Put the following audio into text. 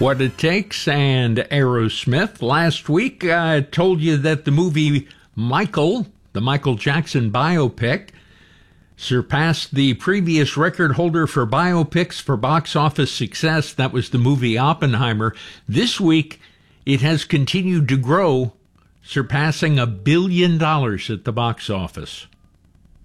What It Takes and Aerosmith. Last week, I told you that the movie Michael, the Michael Jackson biopic, surpassed the previous record holder for biopics for box office success. That was the movie Oppenheimer. This week, it has continued to grow, surpassing $1 billion at the box office.